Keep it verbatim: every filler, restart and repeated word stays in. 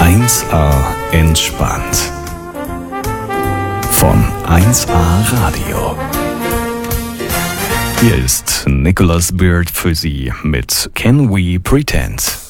eins A entspannt. Von eins A Radio. Hier ist Nicholas Beard für Sie mit Can We Pretend?